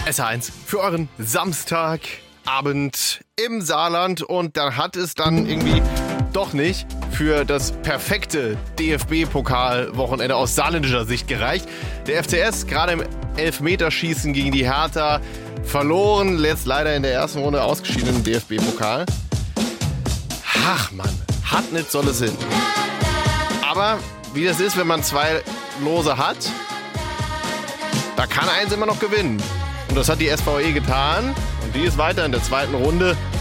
SH1 für euren Samstagabend im Saarland. Und da hat es dann irgendwie doch nicht für das perfekte DFB-Pokal-Wochenende aus saarländischer Sicht gereicht. Der FCS gerade im Elfmeterschießen gegen die Hertha verloren, jetzt leider in der ersten Runde ausgeschieden im DFB-Pokal. Ach Mann, hat nicht soll es hin. Aber wie das ist, wenn man 2 Lose hat, da kann eins immer noch gewinnen. Und das hat die SVE getan. Und die ist weiter in der zweiten Runde